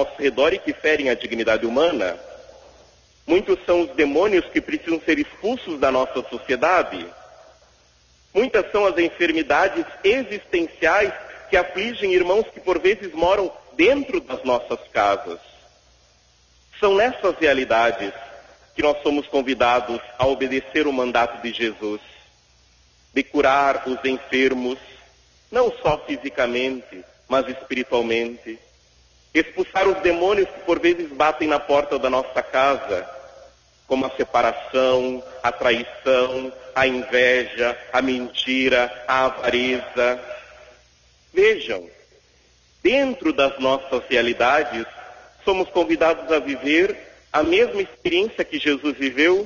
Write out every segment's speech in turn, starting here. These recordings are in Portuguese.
nosso redor e que ferem a dignidade humana. Muitos são os demônios que precisam ser expulsos da nossa sociedade. Muitas são as enfermidades existenciais que afligem irmãos que por vezes moram dentro das nossas casas. São nessas realidades que nós somos convidados a obedecer o mandato de Jesus, de curar os enfermos, não só fisicamente, mas espiritualmente. Expulsar os demônios que por vezes batem na porta da nossa casa, como a separação, a traição, a inveja, a mentira, a avareza. Vejam, dentro das nossas realidades, somos convidados a viver a mesma experiência que Jesus viveu.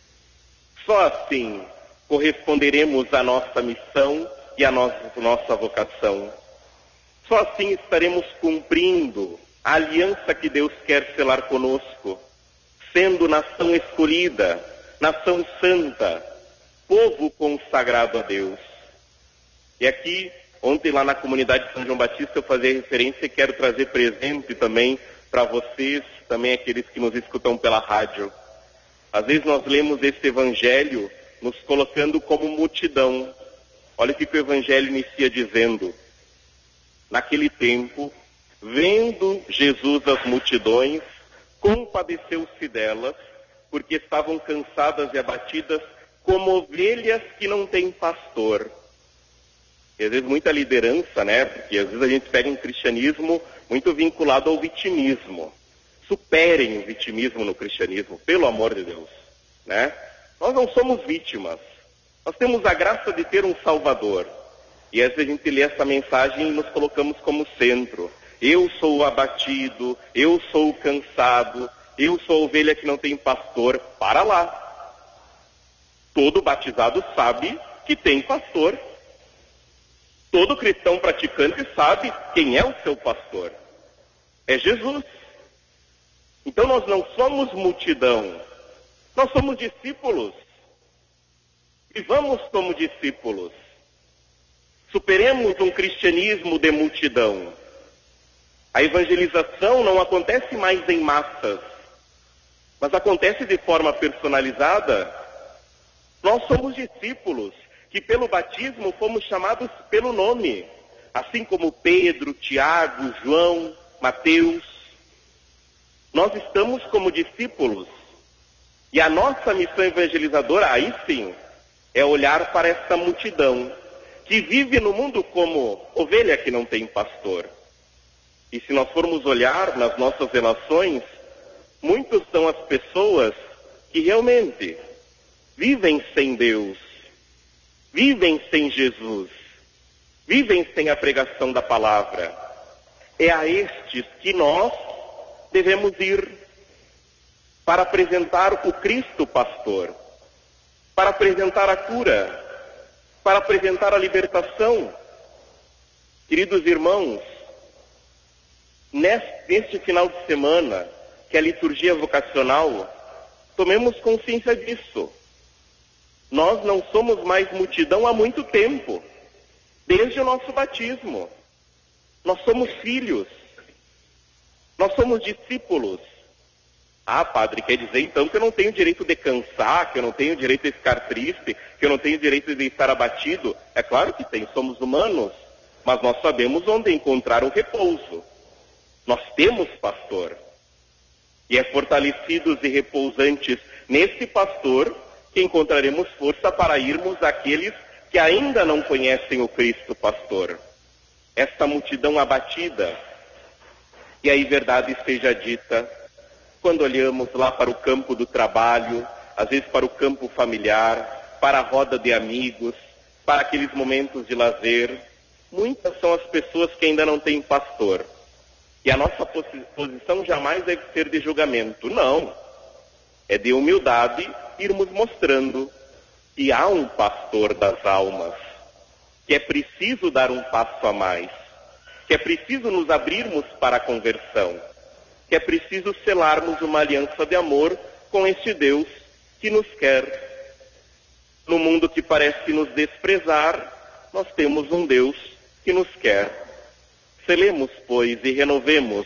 Só assim corresponderemos à nossa missão e à nossa vocação. Só assim estaremos cumprindo a aliança que Deus quer selar conosco, sendo nação escolhida, nação santa, povo consagrado a Deus. E aqui, ontem lá na comunidade de São João Batista, eu fazia referência e quero trazer presente também para vocês, também aqueles que nos escutam pela rádio. Às vezes nós lemos esse evangelho nos colocando como multidão. Olha o que o evangelho inicia dizendo. Naquele tempo, vendo Jesus as multidões, compadeceu-se delas, porque estavam cansadas e abatidas, como ovelhas que não têm pastor. E às vezes muita liderança, né? Porque às vezes a gente pega um cristianismo muito vinculado ao vitimismo. Superem o vitimismo no cristianismo, pelo amor de Deus, né? Nós não somos vítimas. Nós temos a graça de ter um Salvador. E às vezes a gente lê essa mensagem e nos colocamos como centro. Eu sou o abatido, eu sou o cansado, eu sou a ovelha que não tem pastor. Para lá. Todo batizado sabe que tem pastor. Todo cristão praticante sabe quem é o seu pastor. É Jesus. Então nós não somos multidão. Nós somos discípulos. Vivamos como discípulos. Superemos um cristianismo de multidão. A evangelização não acontece mais em massas, mas acontece de forma personalizada. Nós somos discípulos, que pelo batismo fomos chamados pelo nome, assim como Pedro, Tiago, João, Mateus. Nós estamos como discípulos. E a nossa missão evangelizadora, aí sim, é olhar para essa multidão que vive no mundo como ovelha que não tem pastor. E se nós formos olhar nas nossas relações, muitas são as pessoas que realmente vivem sem Deus, vivem sem Jesus, vivem sem a pregação da palavra. É a estes que nós devemos ir para apresentar o Cristo pastor, para apresentar a cura, para apresentar a libertação. Queridos irmãos, neste final de semana, que é a liturgia vocacional, tomemos consciência disso. Nós não somos mais multidão há muito tempo, desde o nosso batismo. Nós somos filhos, nós somos discípulos. Ah, padre, quer dizer então que eu não tenho direito de cansar, que eu não tenho direito de ficar triste, que eu não tenho direito de estar abatido? É claro que tem, somos humanos, mas nós sabemos onde encontrar o repouso. Nós temos pastor. E é fortalecidos e repousantes nesse pastor que encontraremos força para irmos àqueles que ainda não conhecem o Cristo pastor. Esta multidão abatida, e aí verdade seja dita, quando olhamos lá para o campo do trabalho, às vezes para o campo familiar, para a roda de amigos, para aqueles momentos de lazer, muitas são as pessoas que ainda não têm pastor. E a nossa posição jamais deve ser de julgamento. Não. É de humildade irmos mostrando que há um pastor das almas, que é preciso dar um passo a mais, que é preciso nos abrirmos para a conversão, que é preciso selarmos uma aliança de amor com este Deus que nos quer. No mundo que parece nos desprezar, nós temos um Deus que nos quer. Selemos, pois, e renovemos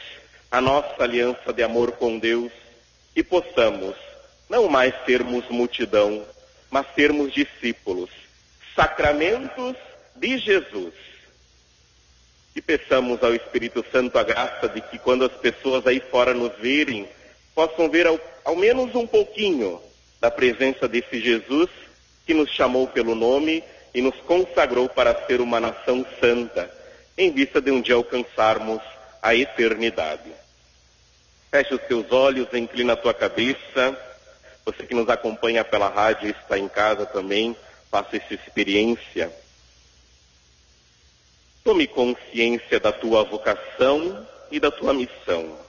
a nossa aliança de amor com Deus e possamos não mais sermos multidão, mas sermos discípulos, sacramentos de Jesus. E peçamos ao Espírito Santo a graça de que quando as pessoas aí fora nos verem, possam ver ao menos um pouquinho da presença desse Jesus que nos chamou pelo nome e nos consagrou para ser uma nação santa, em vista de um dia alcançarmos a eternidade. Feche os teus olhos, inclina a tua cabeça. Você que nos acompanha pela rádio e está em casa também, faça essa experiência. Tome consciência da tua vocação e da tua missão.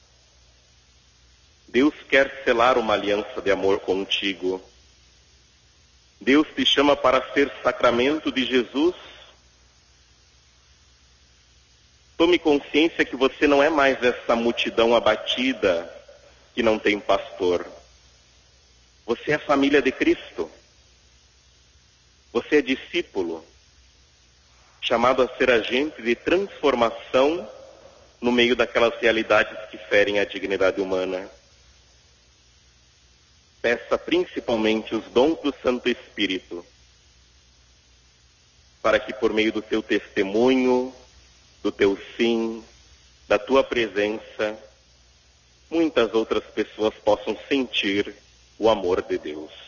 Deus quer selar uma aliança de amor contigo. Deus te chama para ser sacramento de Jesus. Tome consciência que você não é mais essa multidão abatida que não tem pastor. Você é família de Cristo. Você é discípulo, chamado a ser agente de transformação no meio daquelas realidades que ferem a dignidade humana. Peça principalmente os dons do Santo Espírito, para que por meio do teu testemunho, do teu sim, da tua presença, muitas outras pessoas possam sentir o amor de Deus.